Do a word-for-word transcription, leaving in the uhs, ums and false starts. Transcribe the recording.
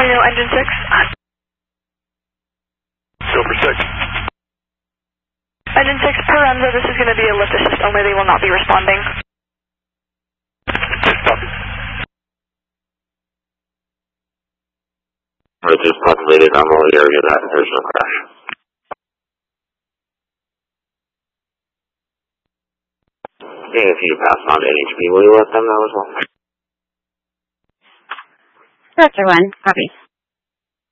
Reno Engine six. Silver six. Engine six, per Renzo, this is going to be a lift assist only. They will not be responding. Copy. Bridge is populated. I'm all the area that there's no crash. Okay, if you pass on to N H B, will you let them know as well? Director one, copy.